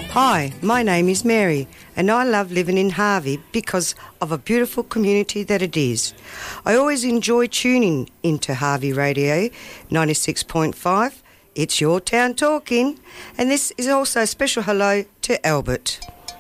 Hi, my name is Mary and I love living in Harvey because of a beautiful community that it is. I always enjoy tuning into Harvey Radio 96.5. It's your town talking, and this is also a special hello to Albert.